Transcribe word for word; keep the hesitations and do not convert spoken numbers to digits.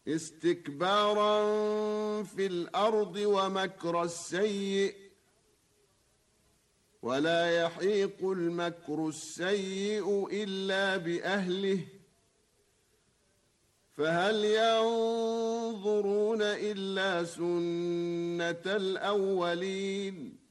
استكبارا في الأرض ومكر السيء ولا يحيق المكر السيء إلا بأهله فهل ينظرون إلا سنة الأولين